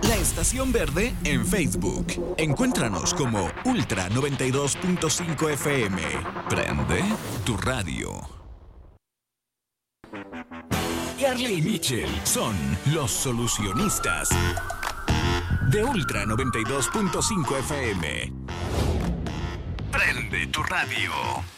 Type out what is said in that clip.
La Estación Verde en Facebook. Encuéntranos como Ultra 92.5 FM. Prende tu radio. Carly y Mitchell son los solucionistas de Ultra 92.5 FM. Prende tu radio.